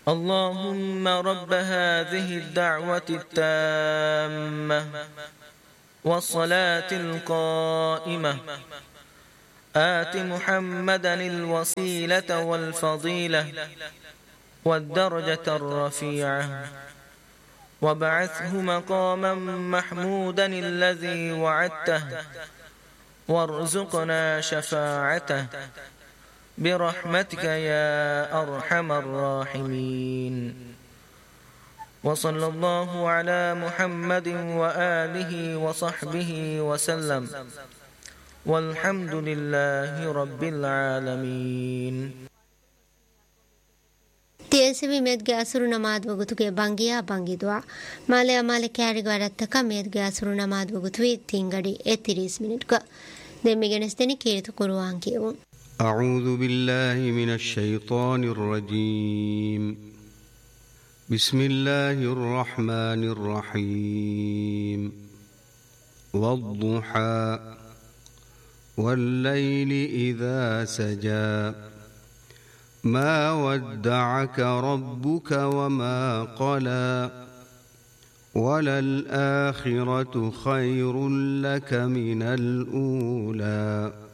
اللهم رب هذه الدعوة التامة والصلاة القائمة آت محمدا الوسيلة والفضيلة والدرجة الرفيعة وابعثه مقاما محمودا الذي وعدته وارزقنا شفاعته برحمتك يا أرحم الراحمين. وصلى الله على محمد وآله وصحبه وسلم والحمد لله رب العالمين. تيسبي ميدغي أسرو نماد وغتوكي بانگيا بانگي دعا مالي أمالي كاري غارتكا ميدغي أسرو نماد وغتوي تينغدي 30 منتكا دمي گنستني كيرتو قرآن كيون. أعوذ بالله من الشيطان الرجيم. بسم الله الرحمن الرحيم. والضحى والليل إذا سجى ما ودعك ربك وما قلى وللآخرة خير لك من الأولى